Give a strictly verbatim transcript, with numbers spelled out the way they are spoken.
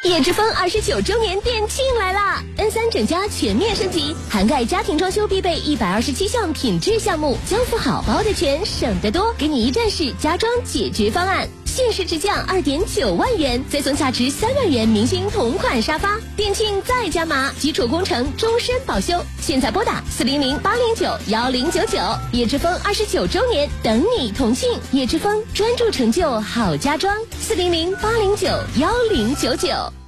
叶之峰二十九周年店庆来啦 ！N 三整家全面升级，涵盖家庭装修必备一百二十七项品质项目，交付好包的全，省得多，给你一站式家装解决方案。限时直降二点九万元，再送价值三万元明星同款沙发。店庆再加码，基础工程终身保修。现在拨打四零零八零九幺零九九，叶之峰二十九周年等你同庆。叶之峰专注成就好家装，四零零八零九幺零九九。